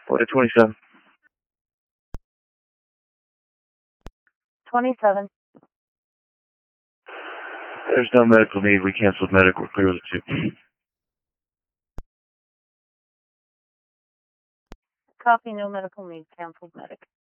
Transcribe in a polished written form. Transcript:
What, 27? 27. There's no medical need. We canceled medical. We're clear with the 2. Copy, no medical need. Canceled medic.